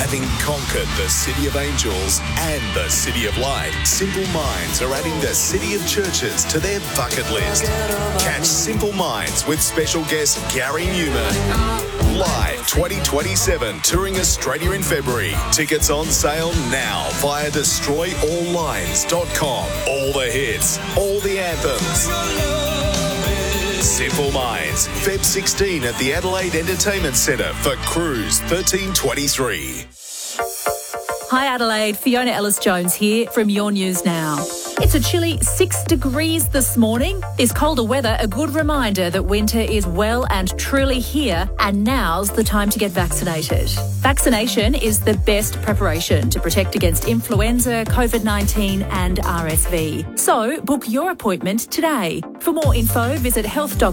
Having conquered the City of Angels and the City of Light, Simple Minds are adding the City of Churches to their bucket list. Catch Simple Minds with special guest Gary Newman. Live 2027, touring Australia in February. Tickets on sale now via destroyalllines.com. All the hits, all the anthems. Simple Minds, Feb 16 at the Adelaide Entertainment Centre for Cruise 1323. Hi Adelaide, Fiona Ellis-Jones here from Your News Now. It's a chilly 6 degrees this morning. This colder weather, a good reminder that winter is well and truly here, and now's the time to get vaccinated. Vaccination is the best preparation to protect against influenza, COVID-19 and RSV. So book your appointment today. For more info, visit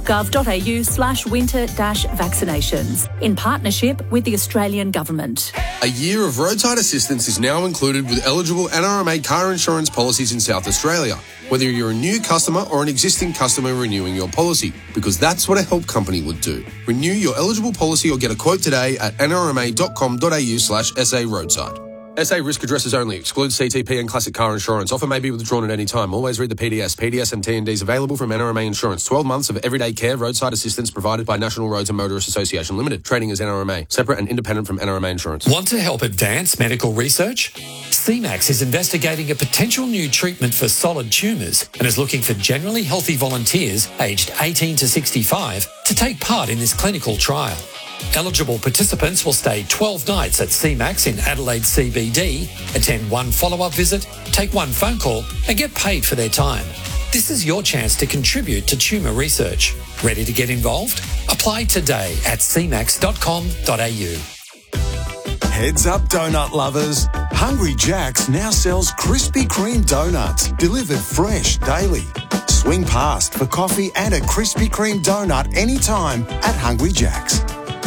health.gov.au/winter-vaccinations in partnership with the Australian Government. A year of roadside assistance is now included with eligible NRMA car insurance policies in South Australia, whether you're a new customer or an existing customer renewing your policy, because that's what a help company would do. Renew your eligible policy or get a quote today at nrma.com.au/SA roadside. SA risk addresses only. Excludes CTP and classic car insurance. Offer may be withdrawn at any time. Always read the PDS. PDS and T&Ds available from NRMA Insurance. 12 months of everyday care, roadside assistance provided by National Roads and Motorists Association Limited. Trading as NRMA. Separate and independent from NRMA Insurance. Want to help advance medical research? CMAX is investigating a potential new treatment for solid tumours and is looking for generally healthy volunteers aged 18 to 65 to take part in this clinical trial. Eligible participants will stay 12 nights at CMAX in Adelaide CBD, attend one follow-up visit, take one phone call and get paid for their time. This is your chance to contribute to tumour research. Ready to get involved? Apply today at cmax.com.au. Heads up, donut lovers. Hungry Jack's now sells Krispy Kreme donuts, delivered fresh daily. Swing past for coffee and a Krispy Kreme donut anytime at Hungry Jack's.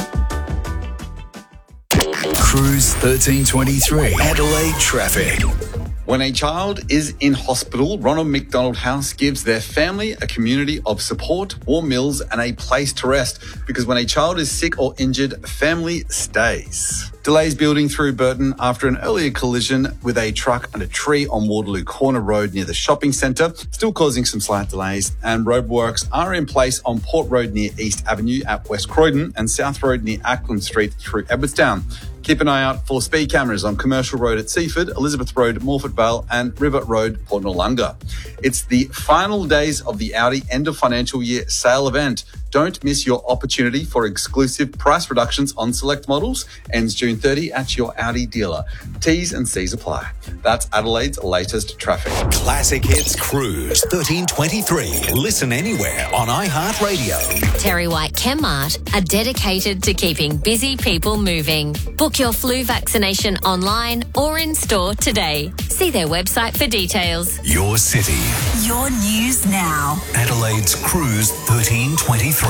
Cruise 1323, Adelaide traffic. When a child is in hospital, Ronald McDonald House gives their family a community of support, warm meals and a place to rest. Because when a child is sick or injured, family stays. Delays building through Burton after an earlier collision with a truck and a tree on Waterloo Corner Road near the shopping centre, still causing some slight delays. And roadworks are in place on Port Road near East Avenue at West Croydon and South Road near Ackland Street through Edwardstown. Keep an eye out for speed cameras on Commercial Road at Seaford, Elizabeth Road, Morford Vale and River Road, Port Noarlunga. It's the final days of the Audi end of financial year sale event. Don't miss your opportunity for exclusive price reductions on select models. Ends June 30 at your Audi dealer. T's and C's apply. That's Adelaide's latest traffic. Classic Hits Cruise 1323. Listen anywhere on iHeartRadio. Terry White Chemmart are dedicated to keeping busy people moving. Book your flu vaccination online or in store today. See their website for details. Your city. Your News Now. Adelaide's Cruise 1323.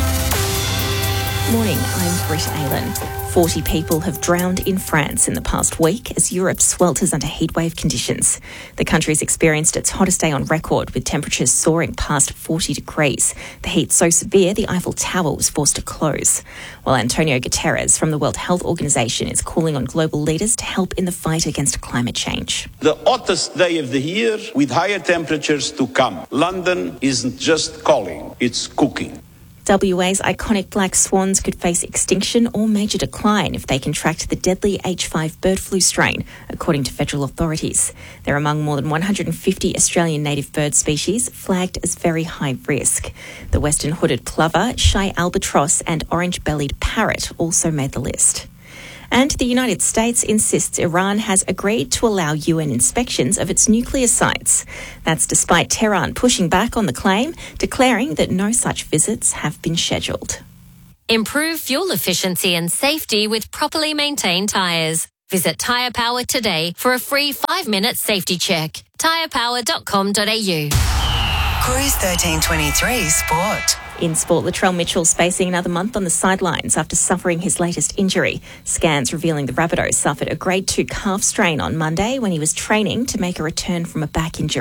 Morning, I'm Britt Aylan. 40 people have drowned in France in the past week as Europe swelters under heatwave conditions. The country's experienced its hottest day on record, with temperatures soaring past 40 degrees. The heat so severe, the Eiffel Tower was forced to close. While Antonio Guterres from the World Health Organization is calling on global leaders to help in the fight against climate change. The hottest day of the year with higher temperatures to come. London isn't just calling, it's cooking. WA's iconic black swans could face extinction or major decline if they contract the deadly H5 bird flu strain, according to federal authorities. They're among more than 150 Australian native bird species flagged as very high risk. The western hooded plover, shy albatross and orange-bellied parrot also made the list. And the United States insists Iran has agreed to allow UN inspections of its nuclear sites. That's despite Tehran pushing back on the claim, declaring that no such visits have been scheduled. Improve fuel efficiency and safety with properly maintained tyres. Visit Tyre Power today for a free 5-minute safety check. tyrepower.com.au. Cruise 1323 Sport. In sport, Latrell Mitchell's facing another month on the sidelines after suffering his latest injury. Scans revealing the Rabbitoh suffered a grade 2 calf strain on Monday when he was training to make a return from a back injury.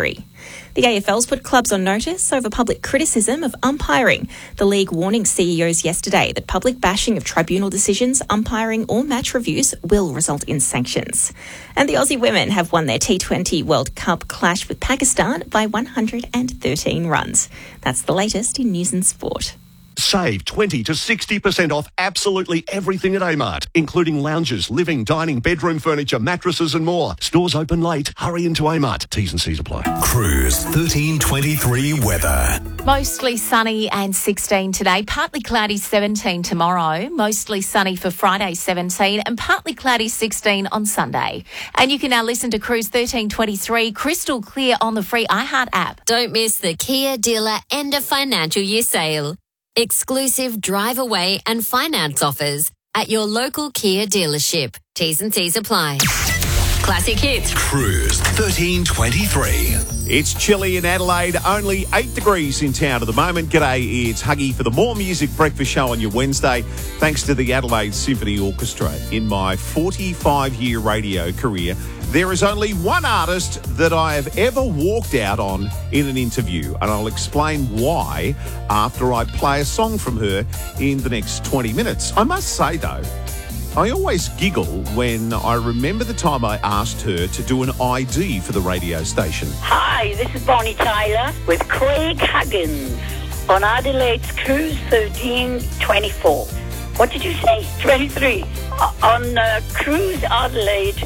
The AFL's put clubs on notice over public criticism of umpiring. The league warning CEOs yesterday that public bashing of tribunal decisions, umpiring or match reviews will result in sanctions. And the Aussie women have won their T20 World Cup clash with Pakistan by 113 runs. That's the latest in news and sport. Save 20 to 60% off absolutely everything at Amart, including lounges, living, dining, bedroom furniture, mattresses and more. Stores open late. Hurry into Amart. T's and C's apply. Cruise 1323 weather. Mostly sunny and 16 today. Partly cloudy 17 tomorrow. Mostly sunny for Friday 17 and partly cloudy 16 on Sunday. And you can now listen to Cruise 1323 crystal clear on the free iHeart app. Don't miss the Kia dealer end of financial year sale. Exclusive drive away and finance offers at your local Kia dealership. T's and C's apply. Classic hits. Cruise 1323. It's chilly in Adelaide, only 8 degrees in town at the moment. G'day, it's Huggy for the More Music Breakfast Show on your Wednesday. Thanks to the Adelaide Symphony Orchestra. In my 45-year radio career, there is only one artist that I have ever walked out on in an interview, and I'll explain why after I play a song from her in the next 20 minutes. I must say, though, I always giggle when I remember the time I asked her to do an ID for the radio station. Hi, this is Bonnie Tyler with Craig Huggins on Adelaide's Cruise 1324. What did you say? 23. On Cruise Adelaide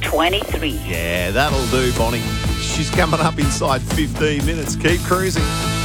23. Yeah, that'll do, Bonnie. She's coming up inside 15 minutes. Keep cruising.